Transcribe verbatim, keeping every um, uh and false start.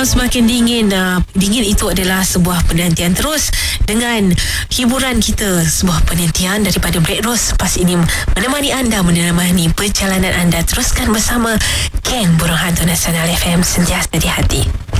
malam semakin dingin. uh, Dingin itu adalah sebuah penantian terus dengan hiburan kita, sebuah penantian daripada Break Rose selepas ini menemani anda, menemani perjalanan anda. Teruskan bersama Ken Burung Hantu Nasional F M, sentiasa di hati.